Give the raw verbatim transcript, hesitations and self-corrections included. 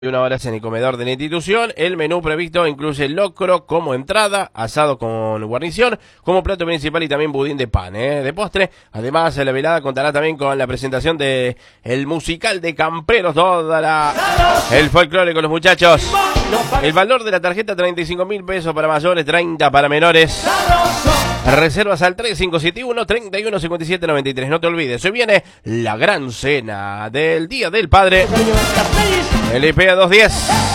Una hora en el comedor de la institución. El menú previsto incluye locro como entrada, asado con guarnición, como plato principal y también budín de pan, ¿eh? de postre. Además, la velada contará también con la presentación de el musical de Camperos, toda la, el folclore con los muchachos. El valor de la tarjeta, treinta y cinco mil pesos para mayores, treinta para menores. Reservas al tres cinco siete uno, tres uno cinco siete nueve tres. No te olvides, hoy viene la gran cena del Día del Padre. L P A doscientos diez.